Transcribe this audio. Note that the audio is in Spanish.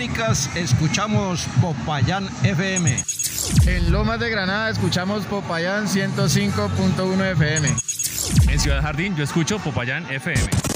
Américas escuchamos Popayán FM. En Lomas de Granada escuchamos Popayán 105.1 FM. En Ciudad Jardín yo escucho Popayán FM.